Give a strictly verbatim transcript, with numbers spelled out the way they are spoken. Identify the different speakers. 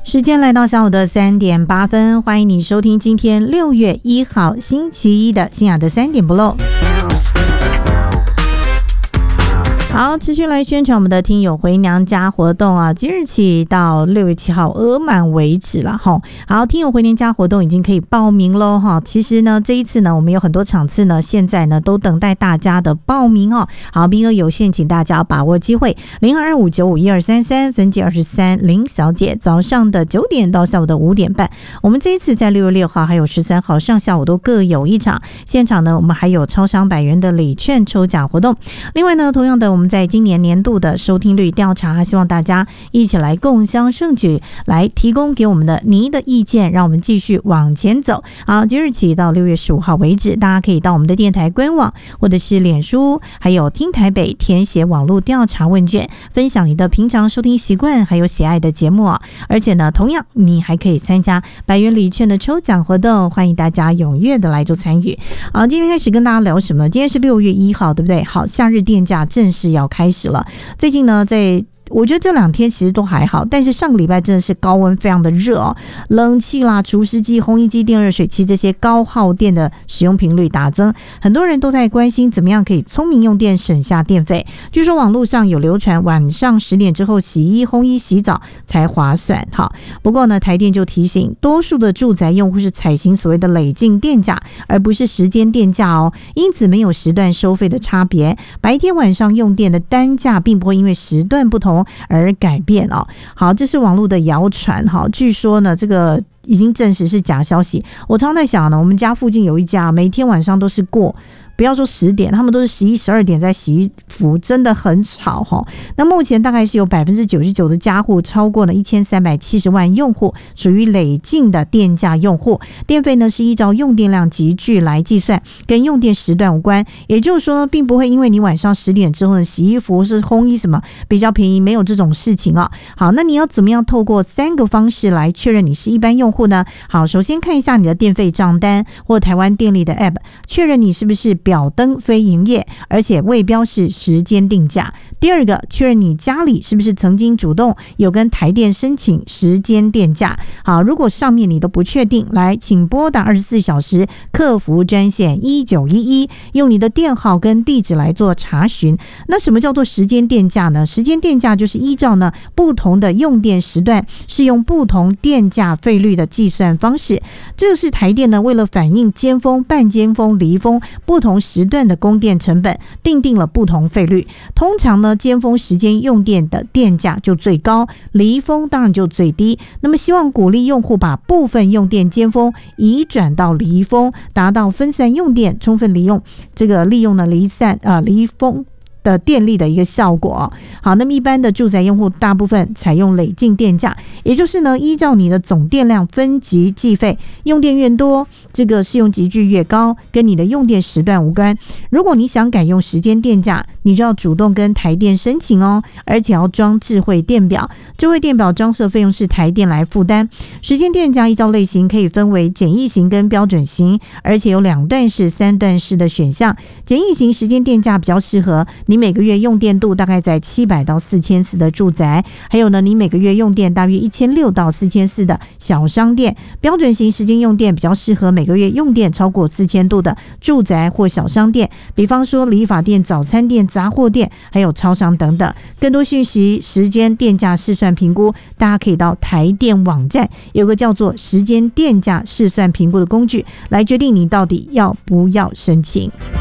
Speaker 1: 时间来到下午的三点八分，欢迎你收听今天六月一号星期一的新雅的三点不漏。好，持续来宣传我们的听友回娘家活动啊，即日起到六月七号额满为止了哈。好，听友回娘家活动已经可以报名喽哈。其实呢，这一次呢，我们有很多场次呢，现在呢都等待大家的报名哦。好，名额有限，请大家把握机会。零二二五九五一二三三，分机二十三，林小姐，早上的九点到下午的五点半。我们这一次在六月六号还有十三号上下午都各有一场，现场呢我们还有超商百元的礼券抽奖活动。另外呢，同样的我们在今年年度的收听率调查，希望大家一起来共襄盛举，来提供给我们的您的意见，让我们继续往前走。好，即日起到六月十五号为止，大家可以到我们的电台官网或者是脸书还有听台北填写网络调查问卷，分享你的平常收听习惯还有喜爱的节目啊。而且呢，同样你还可以参加百元礼券的抽奖活动，欢迎大家踊跃的来做参与。好，今天开始跟大家聊什么？今天是六月一号，对不对？好，夏日电价正式要开始了。最近呢，在我觉得这两天其实都还好，但是上个礼拜真的是高温非常的热哦，冷气啦、除湿机、烘衣机、电热水器这些高耗电的使用频率大增，很多人都在关心怎么样可以聪明用电省下电费。据说网络上有流传晚上十点之后洗衣、烘衣、洗澡才划算。好，不过呢，台电就提醒，多数的住宅用户是采行所谓的累进电价，而不是时间电价哦，因此没有时段收费的差别，白天晚上用电的单价并不会因为时段不同而改变哦。好，这是网络的谣传哈，据说呢，这个已经证实是假消息。我常在想呢，我们家附近有一家，每天晚上都是过。不要说十点，他们都是十一、十二点在洗衣服，真的很吵哈。那目前大概是有百分之九十九的家户超过了一千三百七十万用户，属于累进的电价用户。电费呢是依照用电量集聚来计算，跟用电时段无关。也就是说，并不会因为你晚上十点之后呢洗衣服是烘衣什么比较便宜，没有这种事情啊。好，那你要怎么样透过三个方式来确认你是一般用户呢？好，首先看一下你的电费账单或台湾电力的 App， 确认你是不是表灯非营业，而且未标示时间定价。第二个，确认你家里是不是曾经主动有跟台电申请时间电价。好，如果上面你都不确定，来请拨打二十四小时客服专线一九一一，用你的电号跟地址来做查询。那什么叫做时间电价呢？时间电价就是依照呢不同的用电时段，是用不同电价费率的计算方式。这是台电呢为了反映尖峰、半尖峰、离峰不同时段的供电成本，订定了不同费率。通常呢，尖峰时间用电的电价就最高，离峰当然就最低。那么希望鼓励用户把部分用电尖峰移转到离峰，达到分散用电，充分利用这个利用了离散呃离峰的电力的一个效果哦。好，那么一般的住宅用户大部分采用累进电价，也就是呢依照你的总电量分级计费，用电越多，这个适用级距越高，跟你的用电时段无关。如果你想改用时间电价，你就要主动跟台电申请哦，而且要装智慧电表，智慧电表装设费用是台电来负担。时间电价依照类型可以分为简易型跟标准型，而且有两段式、三段式的选项。简易型时间电价比较适合你每个月用电度大概在七百到四千四的住宅，还有呢，你每个月用电大约一千六到四千四的小商店。标准型时间用电比较适合每个月用电超过四千度的住宅或小商店，比方说理发店、早餐店、杂货店，还有超商等等。更多讯息、时间电价试算评估，大家可以到台电网站，有个叫做时间电价试算评估的工具，来决定你到底要不要申请。